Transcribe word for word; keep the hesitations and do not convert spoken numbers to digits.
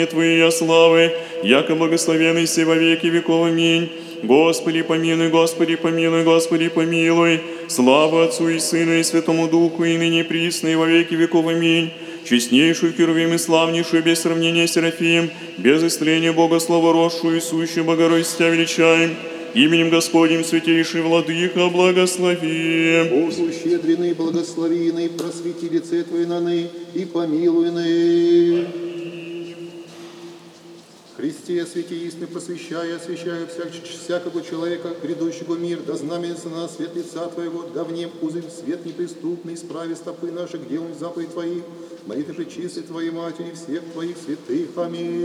Твоей славы, яко благословенный си во веки веков. Аминь. Господи, помилуй, Господи, помилуй, Господи, помилуй. Слава Отцу и Сыну и Святому Духу, и ныне присно, и во веки веков. Аминь. Честнейшую Херувим и славнейшую, без сравнения Серафим, без истления Бога словоросшую и сущую Богородицу Тебя величаем. Именем Господним, святейший Владыка, благослови. Богу щедренный, благословенный, просвети лице Твое наны и помилуйны. Христе, святи истины, просвещая, освящая всяк, всякого человека, грядущего мир, да знаменится на нас свет лица Твоего, да в нем узрим свет неприступный, справи стопы наши, где он заповедь Твоих, молитвы пречистой Твоей Матери, всех Твоих святых. Аминь.